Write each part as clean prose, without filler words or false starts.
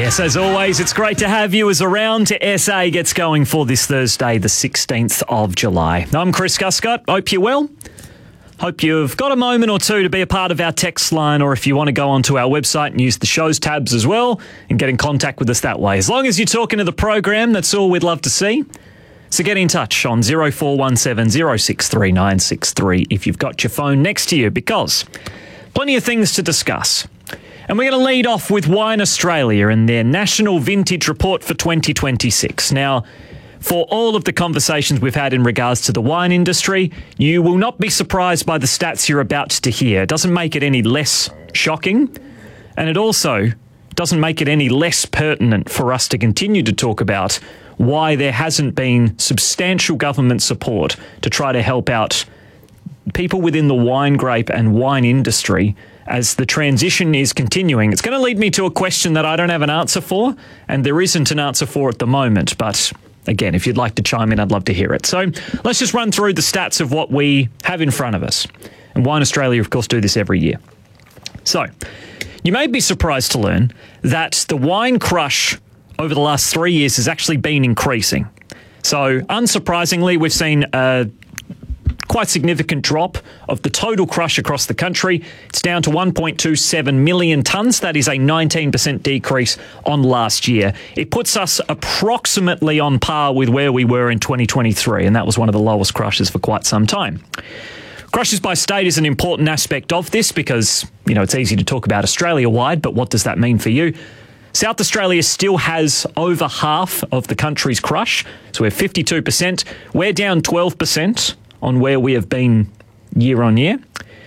Yes, as always, it's great to have you as Around to SA gets going for this Thursday, the 16th of July. I'm Chris Guscott. Hope you're well. Hope you've got a moment or two to be a part of our text line, or if you want to go onto our website and use the shows tabs as well and get in contact with us that way. As long as you're talking to the program, that's all we'd love to see. So get in touch on 0417 063 963 if you've got your phone next to you, because plenty of things to discuss. And we're going to lead off with Wine Australia and their National Vintage Report for 2026. Now, for all of the conversations we've had in regards to the wine industry, you will not be surprised by the stats you're about to hear. It doesn't make it any less shocking, and it also doesn't make it any less pertinent for us to continue to talk about why there hasn't been substantial government support to try to help out people within the wine grape and wine industry as the transition is continuing. It's going to lead me to a question that I don't have an answer for, and there isn't an answer for at the moment. But again, if you'd like to chime in, I'd love to hear it. So let's just run through the stats of what we have in front of us. And Wine Australia, of course, do this every year. So you may be surprised to learn that the wine crush over the last 3 years has actually been increasing. So unsurprisingly, we've seen a quite significant drop of the total crush across the country. It's down to 1.27 million tonnes. That is a 19% decrease on last year. It puts us approximately on par with where we were in 2023, and that was one of the lowest crushes for quite some time. Crushes by state is an important aspect of this because, it's easy to talk about Australia-wide, but what does that mean for you? South Australia still has over half of the country's crush, so we're 52%. We're down 12% on where we have been year on year.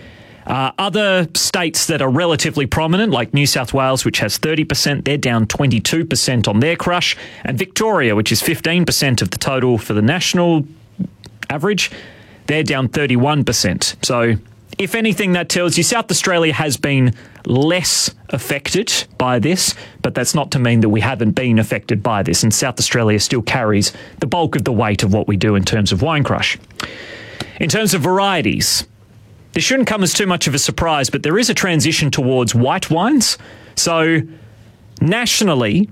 Other states that are relatively prominent, like New South Wales, which has 30%, they're down 22% on their crush. And Victoria, which is 15% of the total for the national average, they're down 31%. So if anything, that tells you South Australia has been less affected by this, but that's not to mean that we haven't been affected by this. And South Australia still carries the bulk of the weight of what we do in terms of wine crush. In terms of varieties, this shouldn't come as too much of a surprise, but there is a transition towards white wines. So nationally,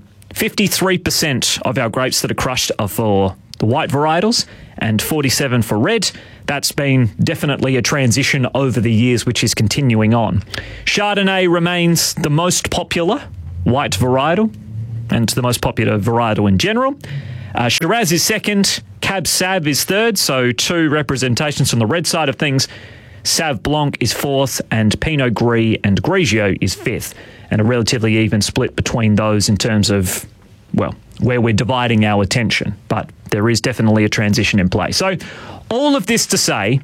53% of our grapes that are crushed are for the white varietals and 47% for red. That's been definitely a transition over the years, which is continuing on. Chardonnay remains the most popular white varietal and the most popular varietal in general. Shiraz is second. Cab Sav is third, so two representations from the red side of things. Sauv Blanc is fourth, and Pinot Gris and Grigio is fifth, and a relatively even split between those in terms of, where we're dividing our attention. But there is definitely a transition in play. So all of this to say,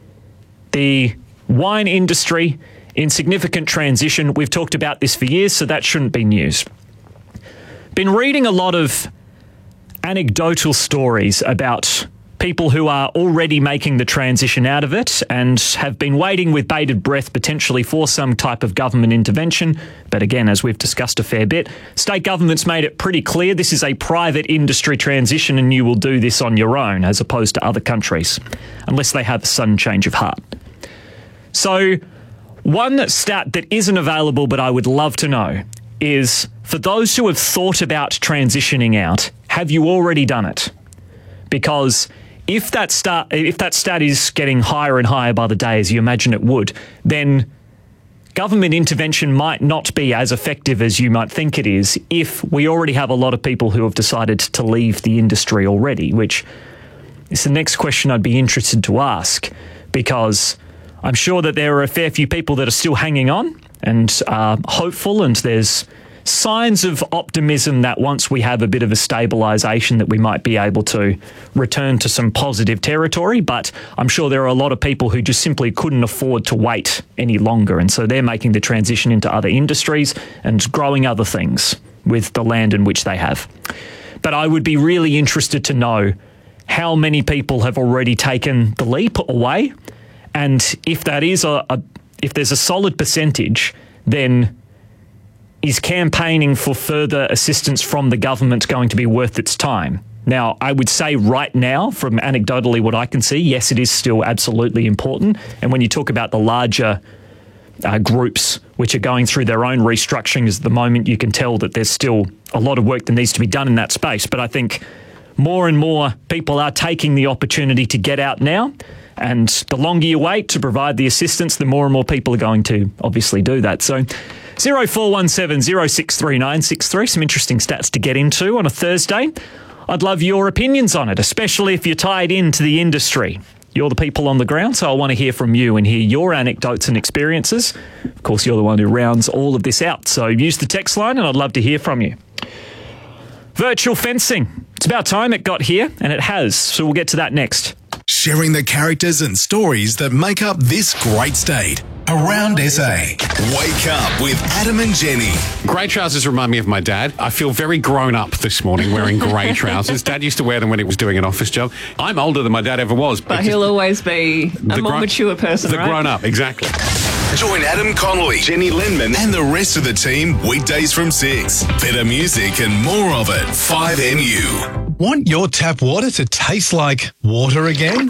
the wine industry in significant transition. We've talked about this for years, so that shouldn't be news. Been reading a lot of anecdotal stories about people who are already making the transition out of it and have been waiting with bated breath potentially for some type of government intervention. But again, as we've discussed a fair bit, state governments made it pretty clear this is a private industry transition and you will do this on your own as opposed to other countries, unless they have a sudden change of heart. So one stat that isn't available but I would love to know is, for those who have thought about transitioning out, have you already done it? Because if that stat is getting higher and higher by the day, as you imagine it would, then government intervention might not be as effective as you might think it is if we already have a lot of people who have decided to leave the industry already, which is the next question I'd be interested to ask, because I'm sure that there are a fair few people that are still hanging on and are hopeful, and there's signs of optimism that once we have a bit of a stabilisation that we might be able to return to some positive territory. But I'm sure there are a lot of people who just simply couldn't afford to wait any longer, and so they're making the transition into other industries and growing other things with the land in which they have. But I would be really interested to know how many people have already taken the leap away, and if that is if there's a solid percentage, then is campaigning for further assistance from the government going to be worth its time? Now, I would say right now, from anecdotally what I can see, yes, it is still absolutely important. And when you talk about the larger groups which are going through their own restructurings at the moment. You can tell that there's still a lot of work that needs to be done in that space. But I think more and more people are taking the opportunity to get out now. And the longer you wait to provide the assistance, the more and more people are going to obviously do that. So 0417 063963, some interesting stats to get into on a Thursday. I'd love your opinions on it, especially if you're tied into the industry. You're the people on the ground, so I want to hear from you and hear your anecdotes and experiences. Of course, you're the one who rounds all of this out. So use the text line and I'd love to hear from you. Virtual fencing. It's about time it got here, and it has. So we'll get to that next. Sharing the characters and stories that make up this great state. Around SA. Wake up with Adam and Jenny. Grey trousers remind me of my dad. I feel very grown up this morning wearing grey trousers. Dad used to wear them when he was doing an office job. I'm older than my dad ever was. But he'll always be a more mature person, right? The grown up, exactly. Join Adam Connolly, Jenny Lindman and the rest of the team weekdays from 6. Better music and more of it. 5NU. Want your tap water to taste like water again?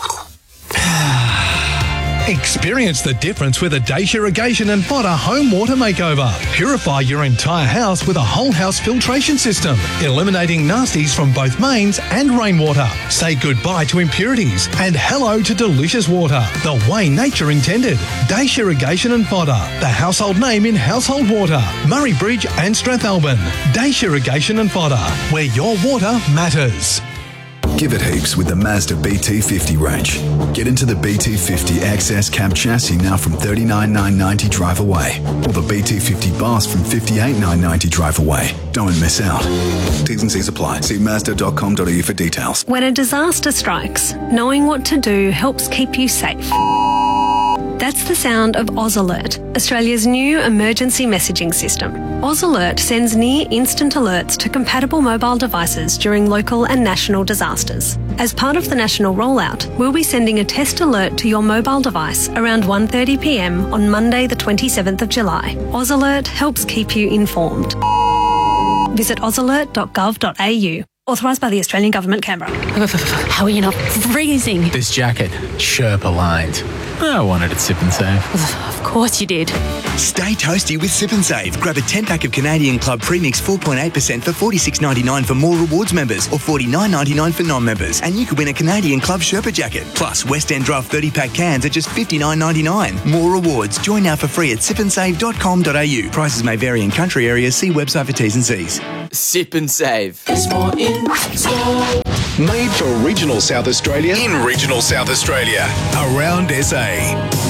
Experience the difference with a Dacia Irrigation and Fodder home water makeover. Purify your entire house with a whole house filtration system, eliminating nasties from both mains and rainwater. Say goodbye to impurities and hello to delicious water, the way nature intended. Dacia Irrigation and Fodder, the household name in household water. Murray Bridge and Strathalbyn. Dacia Irrigation and Fodder, where your water matters. Give it heaps with the Mazda BT50 range. Get into the BT50 XS cab chassis now from $39,990 drive away, or the BT50 Boss from $58,990 drive away. Don't miss out. T's and C's apply. See Mazda.com.au for details. When a disaster strikes, knowing what to do helps keep you safe. That's the sound of Oz Alert, Australia's new emergency messaging system. Oz Alert sends near-instant alerts to compatible mobile devices during local and national disasters. As part of the national rollout, we'll be sending a test alert to your mobile device around 1:30 p.m. on Monday the 27th of July. Oz Alert helps keep you informed. Visit ozalert.gov.au. Authorised by the Australian Government, Canberra. How are you not freezing? This jacket, Sherpa lined. I wanted it Sip and Save. Of course you did. Stay toasty with Sip and Save. Grab a 10-pack of Canadian Club Premix 4.8% for $46.99 for More Rewards members or $49.99 for non-members. And you could win a Canadian Club Sherpa jacket. Plus, West End Draft 30-pack cans at just $59.99. More rewards. Join now for free at sipandsave.com.au. Prices may vary in country areas. See website for T's and C's. Sip and Save. There's more in store. Made for regional South Australia. In regional South Australia. Around SA.